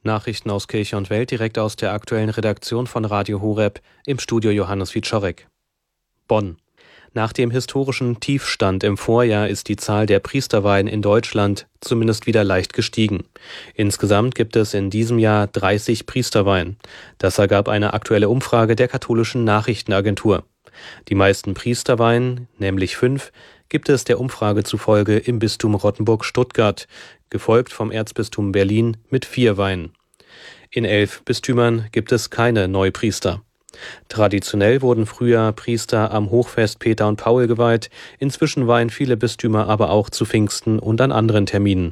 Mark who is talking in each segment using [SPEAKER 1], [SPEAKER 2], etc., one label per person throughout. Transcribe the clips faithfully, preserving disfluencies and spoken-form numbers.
[SPEAKER 1] Nachrichten aus Kirche und Welt direkt aus der aktuellen Redaktion von Radio Horeb, im Studio Johannes Wieczorek. Bonn. Nach dem historischen Tiefstand im Vorjahr ist die Zahl der Priesterweihen in Deutschland zumindest wieder leicht gestiegen. Insgesamt gibt es in diesem Jahr dreißig Priesterweihen. Das ergab eine aktuelle Umfrage der katholischen Nachrichtenagentur. Die meisten Priesterweihen, nämlich fünf, gibt es der Umfrage zufolge im Bistum Rottenburg-Stuttgart, gefolgt vom Erzbistum Berlin mit vier Weihen. In elf Bistümern gibt es keine Neupriester. Traditionell wurden früher Priester am Hochfest Peter und Paul geweiht, inzwischen weihen viele Bistümer aber auch zu Pfingsten und an anderen Terminen.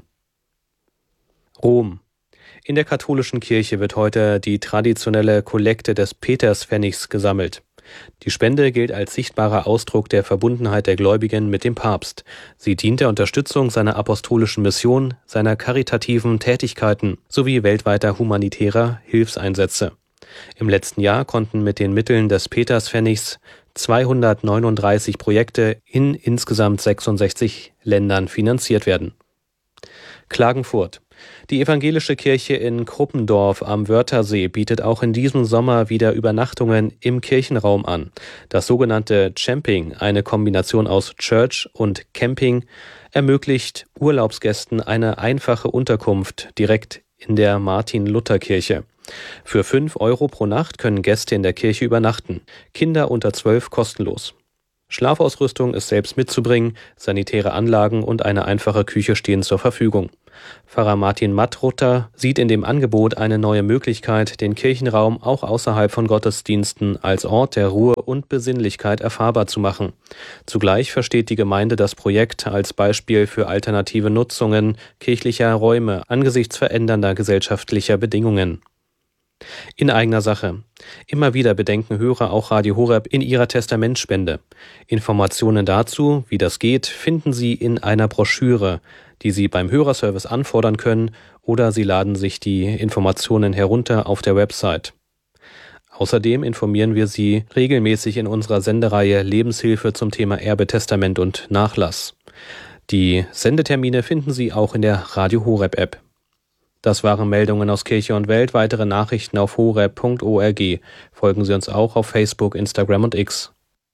[SPEAKER 1] Rom. In der katholischen Kirche wird heute die traditionelle Kollekte des Peterspfennigs gesammelt. Die Spende gilt als sichtbarer Ausdruck der Verbundenheit der Gläubigen mit dem Papst. Sie dient der Unterstützung seiner apostolischen Mission, seiner karitativen Tätigkeiten sowie weltweiter humanitärer Hilfseinsätze. Im letzten Jahr konnten mit den Mitteln des Peterspfennigs zweihundertneununddreißig Projekte in insgesamt sechsundsechzig Ländern finanziert werden. Klagenfurt. Die evangelische Kirche in Kruppendorf am Wörthersee bietet auch in diesem Sommer wieder Übernachtungen im Kirchenraum an. Das sogenannte Champing, eine Kombination aus Church und Camping, ermöglicht Urlaubsgästen eine einfache Unterkunft direkt in der Martin-Luther-Kirche. Für fünf Euro pro Nacht können Gäste in der Kirche übernachten, Kinder unter zwölf kostenlos. Schlafausrüstung ist selbst mitzubringen, sanitäre Anlagen und eine einfache Küche stehen zur Verfügung. Pfarrer Martin Mattruther sieht in dem Angebot eine neue Möglichkeit, den Kirchenraum auch außerhalb von Gottesdiensten als Ort der Ruhe und Besinnlichkeit erfahrbar zu machen. Zugleich versteht die Gemeinde das Projekt als Beispiel für alternative Nutzungen kirchlicher Räume angesichts verändernder gesellschaftlicher Bedingungen. In eigener Sache. Immer wieder bedenken Hörer auch Radio Horeb in ihrer Testamentspende. Informationen dazu, wie das geht, finden Sie in einer Broschüre, die Sie beim Hörerservice anfordern können, oder Sie laden sich die Informationen herunter auf der Website. Außerdem informieren wir Sie regelmäßig in unserer Sendereihe Lebenshilfe zum Thema Erbe, Testament und Nachlass. Die Sendetermine finden Sie auch in der Radio Horeb App. Das waren Meldungen aus Kirche und Welt. Weitere Nachrichten auf horeb punkt org. Folgen Sie uns auch auf Facebook, Instagram und X.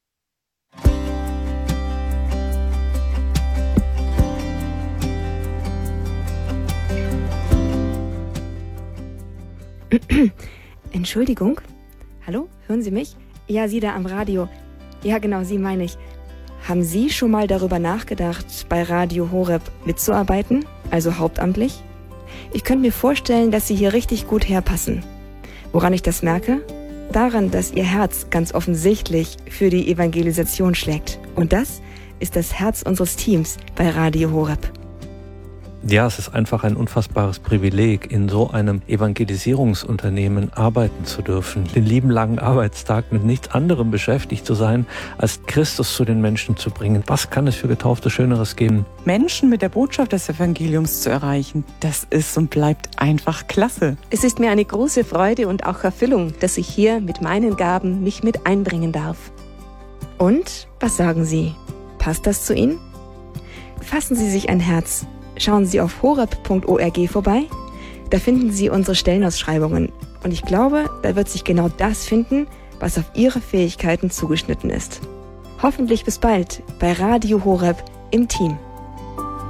[SPEAKER 2] Entschuldigung? Hallo, hören Sie mich? Ja, Sie da am Radio. Ja, genau, Sie meine ich. Haben Sie schon mal darüber nachgedacht, bei Radio Horeb mitzuarbeiten, also hauptamtlich? Ich könnte mir vorstellen, dass Sie hier richtig gut herpassen. Woran ich das merke? Daran, dass Ihr Herz ganz offensichtlich für die Evangelisation schlägt. Und das ist das Herz unseres Teams bei Radio Horeb.
[SPEAKER 3] Ja, es ist einfach ein unfassbares Privileg, in so einem Evangelisierungsunternehmen arbeiten zu dürfen, den lieben langen Arbeitstag mit nichts anderem beschäftigt zu sein, als Christus zu den Menschen zu bringen. Was kann es für Getaufte Schöneres geben?
[SPEAKER 4] Menschen mit der Botschaft des Evangeliums zu erreichen, das ist und bleibt einfach klasse.
[SPEAKER 5] Es ist mir eine große Freude und auch Erfüllung, dass ich hier mit meinen Gaben mich mit einbringen darf.
[SPEAKER 2] Und, was sagen Sie? Passt das zu Ihnen? Fassen Sie sich ein Herz. Schauen Sie auf horeb punkt org vorbei. Da finden Sie unsere Stellenausschreibungen. Und ich glaube, da wird sich genau das finden, was auf Ihre Fähigkeiten zugeschnitten ist. Hoffentlich bis bald bei Radio Horeb im Team.